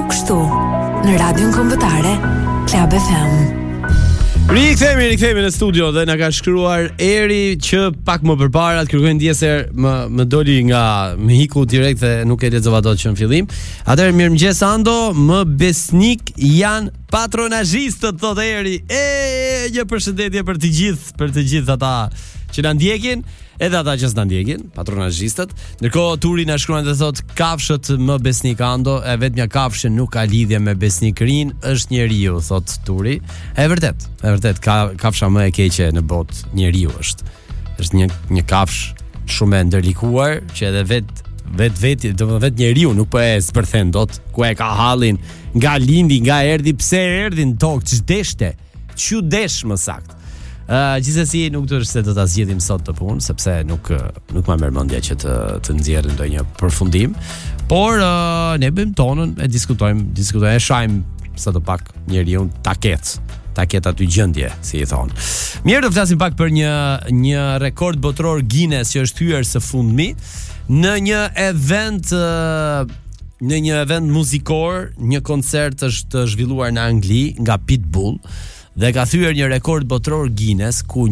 Kështu, në radion kombëtare Club FM. Rikthehemi në studio dhe na ka shkruar Eri që pak më përpara të kërkojnë ndjeser më doli më hiku direkt dhe nuk e lexova dot që në fillim. Atëherë mirëmëngjes Ando, më besnik janë patronazhistët, thot Eri. Një përshëndetje për të gjithë ata që na ndjekin, edhe ata që s'na ndjekin, patronazhistët. Ndërkohë Turi na shkruan dhe thot kafshët më besnik Ando, e vetmja kafshë nuk ka lidhje me besnikërin, është njeriu, thot Turi. E vërtet, kafsha më e keqe në botë njeriu është një kafshë shumë e ndërlikuar që edhe vetë njeriu nuk po e spërthen dot, ku e ka hallin, nga lindi, nga erdhi, pse erdhi në tokë, ç'u desh më saktë. Gjithsesi nuk do të do ta zgjedhim sot të punë, sepse nuk më merr mendja që të nxjerrë ndonjë përfundim, por ne bëjmë tonën, e diskutojmë, e shajm sadopak njeriu ta ketë aty gjendje, si i thon. Mirë, do flasim pak për një rekord botror Guinness që është hyer së fundmi në një event muzikor. Një koncert është zhvilluar në Angli nga Pitbull dhe ka thyer një rekord botror Guinness ku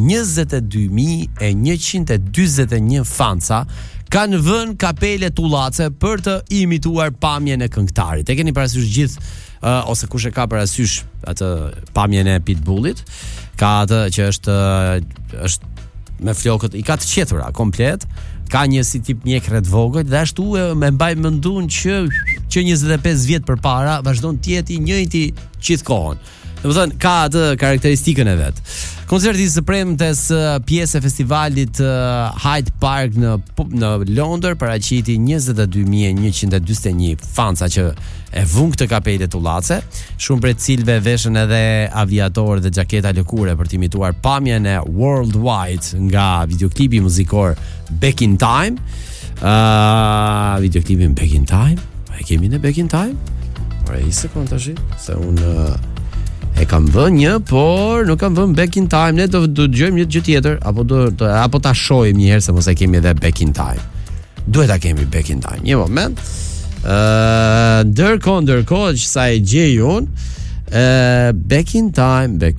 22.141 fanca kanë vënë kapele tullace për të imituar pamjen e këngëtarit. E keni parasysh gjithë ose kush e ka parasysh atë pamjen e Pitbullit, ka atë që është me flokët, i ka të qetura komplet, ka një si tip mjekre të vogël dhe ashtu me mbaj mendun që 25 vjet përpara vazhdon të jetë i njëjti gjithkohon. Domethënë ka atë karakteristikën e vet. Koncerti i së premtes pjesë e festivalit Hyde Park në Londër paraqiti 22.141 fanca që e vun këtë kapele tullace, shumë prej cilëve veshën edhe aviator dhe xhaketa lëkure për të imituar pamjen e Worldwide nga videoklipi muzikor Back in Time. Videoklipin Back in Time? E kemi në Back in Time? Ora, i sekond tash, se unë e kam vënë një, por nuk kam vënë Back in Time. Ne do dëgjojmë një gjë tjetër apo ta shohim një herë se mos e kemi edhe Back in Time. Duhet ta kemi Back in Time. Një moment. Ndërkohë që sa e gjej unë, Back in Time, back,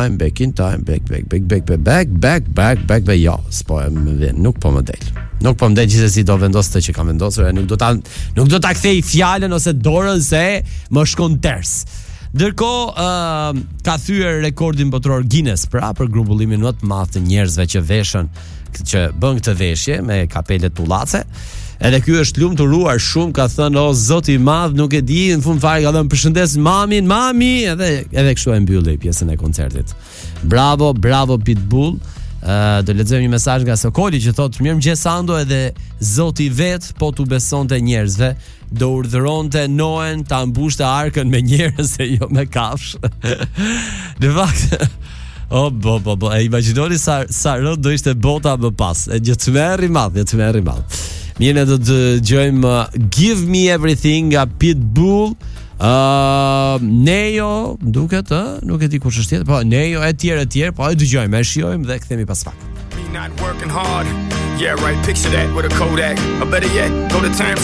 jo, nuk po më del. Nuk po më del, gjithsesi do vendos të që kam vendosur, nuk do ta kthej fjalën ose dorën se më shkon ters. Ndërkohë ka thyer rekordin botror Guinness për grumbullimin më të madh të njerëzve që bën këtë veshje me kapele tullace. Edhe ky është lumturuar shumë, ka thënë o Zoti i madh, nuk e di, në fund fare ka thënë përshëndes mami, edhe kështu e mbylli pjesën e koncertit. Bravo Pitbull. Do lexojmë një mesazh nga Sokoli që thotë mirëmëngjes Ando, edhe Zoti vet po tu besonte njerëzve, do urdhëronte Noen ta mbushte arkën me njerëz e jo me kafsh. Në fakt, e imagjinoni sa rënd do ishte bota më pas. Gjë të merri madh. Mirë, ne do të dëgjojmë Give Me Everything nga Pitbull. Nejo, duket, nuk e di kush është tjetër, po Nejo e tjerë, po e dëgjojmë, e shijojmë dhe kthehemi pas pak. Not working hard. Yeah, right, picture that with a Kodak. Or better yet, go to Times